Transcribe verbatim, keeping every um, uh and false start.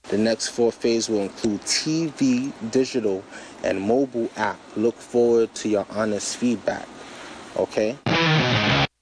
The next four phase will include T V, digital, and mobile app. Look forward to your honest feedback. Okay?